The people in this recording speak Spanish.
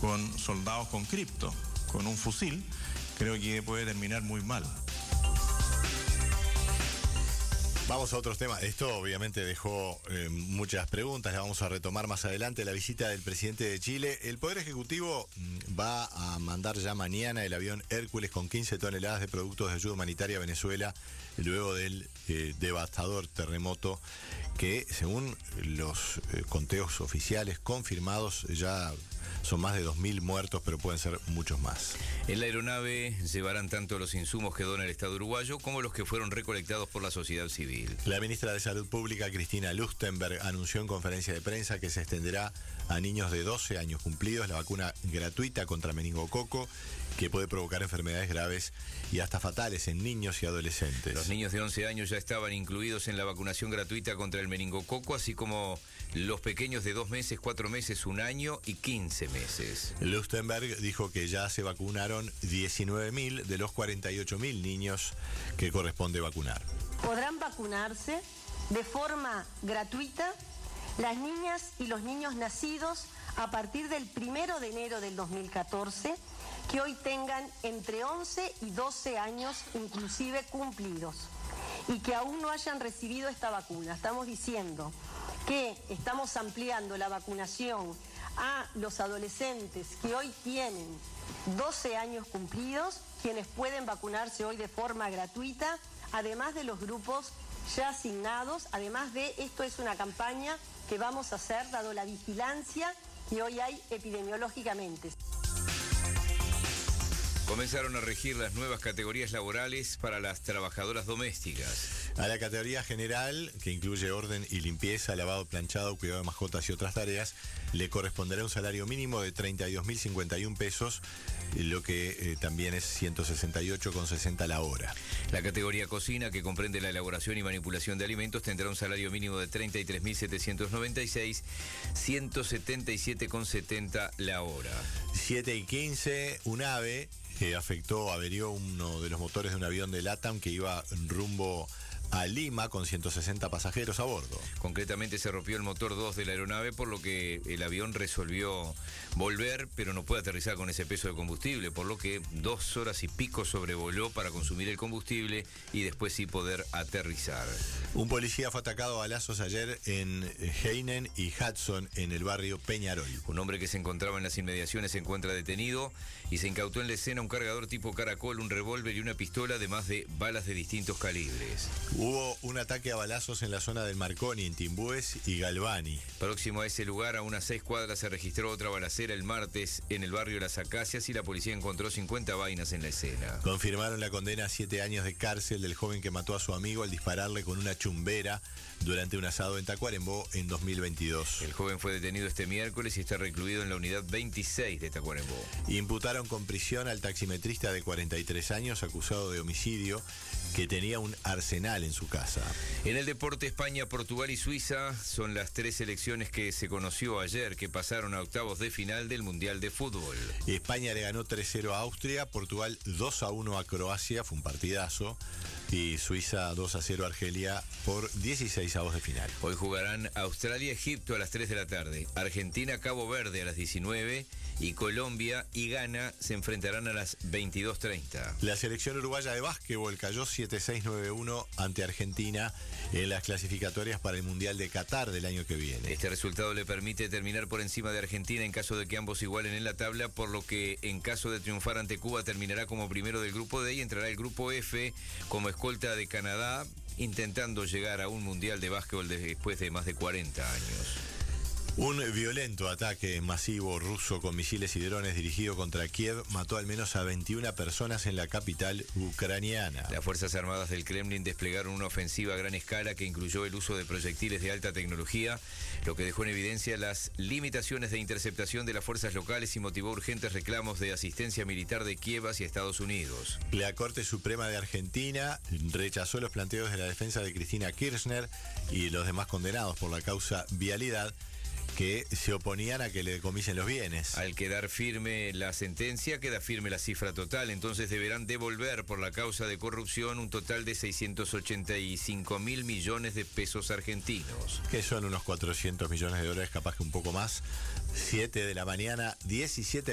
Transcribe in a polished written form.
con soldados con cripto, con un fusil, creo que puede terminar muy mal. Vamos a otros temas. Esto obviamente dejó muchas preguntas, las vamos a retomar más adelante. La visita del presidente de Chile. El Poder Ejecutivo va a mandar ya mañana el avión Hércules con 15 toneladas de productos de ayuda humanitaria a Venezuela, luego del devastador terremoto que, según los conteos oficiales confirmados, ya son más de 2.000 muertos, pero pueden ser muchos más. En la aeronave llevarán tanto los insumos que dona el Estado uruguayo como los que fueron recolectados por la sociedad civil. La ministra de Salud Pública, Cristina Lustenberg, anunció en conferencia de prensa que se extenderá a niños de 12 años cumplidos la vacuna gratuita contra meningococo, que puede provocar enfermedades graves y hasta fatales en niños y adolescentes. Los niños de 11 años ya estaban incluidos en la vacunación gratuita contra el meningococo, así como los pequeños de 2 meses, 4 meses, 1 año y 15 meses. Lustenberg dijo que ya se vacunaron 19.000 de los 48.000 niños que corresponde vacunar. Podrán vacunarse de forma gratuita las niñas y los niños nacidos a partir del 1 de enero del 2014, que hoy tengan entre 11 y 12 años inclusive cumplidos y que aún no hayan recibido esta vacuna. Estamos diciendo que estamos ampliando la vacunación a los adolescentes que hoy tienen 12 años cumplidos, quienes pueden vacunarse hoy de forma gratuita, además de los grupos ya asignados. Además de esto, es una campaña que vamos a hacer dado la vigilancia que hoy hay epidemiológicamente. Comenzaron a regir las nuevas categorías laborales para las trabajadoras domésticas. A la categoría general, que incluye orden y limpieza, lavado, planchado, cuidado de mascotas y otras tareas, le corresponderá un salario mínimo de 32.051 pesos, lo que también es 168,60 la hora. La categoría cocina, que comprende la elaboración y manipulación de alimentos, tendrá un salario mínimo de 33.796, 177,70 la hora. 7:15, un ave averió uno de los motores de un avión de LATAM que iba rumbo a Lima con 160 pasajeros a bordo. Concretamente se rompió el motor 2 de la aeronave, por lo que el avión resolvió volver, pero no puede aterrizar con ese peso de combustible, por lo que 2 horas y pico sobrevoló para consumir el combustible y después sí poder aterrizar. Un policía fue atacado a balazos ayer en Heinen y Hudson, en el barrio Peñarol. Un hombre que se encontraba en las inmediaciones se encuentra detenido y se incautó en la escena un cargador tipo caracol, un revólver y una pistola, además de balas de distintos calibres. Hubo un ataque a balazos en la zona del Marconi, en Timbúes y Galvani. Próximo a ese lugar, a unas 6 cuadras, se registró otra balacera el martes en el barrio Las Acacias y la policía encontró 50 vainas en la escena. Confirmaron la condena a 7 años de cárcel del joven que mató a su amigo al dispararle con una chumbera durante un asado en Tacuarembó en 2022. El joven fue detenido este miércoles y está recluido en la unidad 26 de Tacuarembó. Imputaron con prisión al taximetrista de 43 años acusado de homicidio, que tenía un arsenal en su casa. En el deporte, España, Portugal y Suiza son las 3 selecciones que se conoció ayer, que pasaron a octavos de final del Mundial de Fútbol. España le ganó 3-0 a Austria, Portugal 2-1 a Croacia, fue un partidazo, y Suiza 2-0 a Argelia por 16avos de final. Hoy jugarán Australia-Egipto a las 3 de la tarde, Argentina-Cabo Verde a las 19 y Colombia y Ghana se enfrentarán a las 22:30. La selección uruguaya de básquetbol cayó 7-6-9-1 ante Argentina en las clasificatorias para el Mundial de Qatar del año que viene. Este resultado le permite terminar por encima de Argentina en caso de que ambos igualen en la tabla, por lo que en caso de triunfar ante Cuba terminará como primero del grupo D y entrará el grupo F como escolta de Canadá, intentando llegar a un Mundial de básquetbol después de más de 40 años. Un violento ataque masivo ruso con misiles y drones dirigido contra Kiev mató al menos a 21 personas en la capital ucraniana. Las Fuerzas Armadas del Kremlin desplegaron una ofensiva a gran escala que incluyó el uso de proyectiles de alta tecnología, lo que dejó en evidencia las limitaciones de interceptación de las fuerzas locales y motivó urgentes reclamos de asistencia militar de Kiev hacia Estados Unidos. La Corte Suprema de Argentina rechazó los planteos de la defensa de Cristina Kirchner y los demás condenados por la causa vialidad, que se oponían a que le decomisen los bienes. Al quedar firme la sentencia, queda firme la cifra total, entonces deberán devolver por la causa de corrupción un total de 685.000 millones de pesos argentinos. Que son unos 400 millones de dólares, capaz que un poco más. 7 de la mañana, 17